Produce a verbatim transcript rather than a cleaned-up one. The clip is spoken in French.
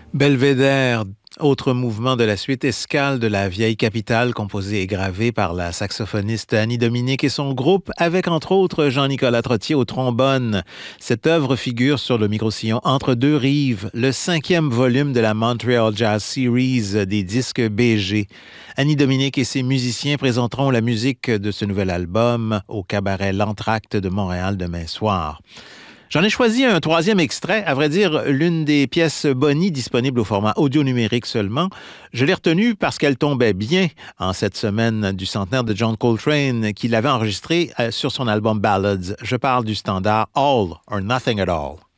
Belvédère, autre mouvement de la suite, escale de la vieille capitale composée et gravée par la saxophoniste Annie Dominique et son groupe, avec entre autres Jean-Nicolas Trottier au trombone. Cette œuvre figure sur le microsillon Entre deux rives, le cinquième volume de la Montreal Jazz Series des disques B G. Annie Dominique et ses musiciens présenteront la musique de ce nouvel album au cabaret L'Entracte de Montréal demain soir. J'en ai choisi un troisième extrait, à vrai dire, l'une des pièces Bonnie disponibles au format audio numérique seulement. Je l'ai retenue parce qu'elle tombait bien en cette semaine du centenaire de John Coltrane, qu'il avait enregistré sur son album Ballads. Je parle du standard All or Nothing at All.